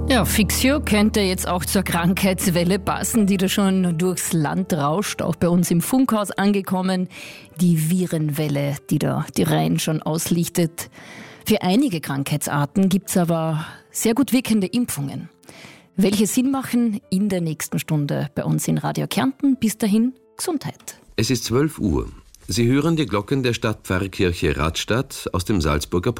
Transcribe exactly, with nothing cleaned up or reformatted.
Ja, Fixio könnte jetzt auch zur Krankheitswelle passen, die da schon durchs Land rauscht, auch bei uns im Funkhaus angekommen. Die Virenwelle, die da die Reihen schon auslichtet. Für einige Krankheitsarten gibt's aber sehr gut wirkende Impfungen. Welche Sinn machen, in der nächsten Stunde bei uns in Radio Kärnten. Bis dahin, Gesundheit. Es ist zwölf Uhr. Sie hören die Glocken der Stadtpfarrkirche Radstadt aus dem Salzburger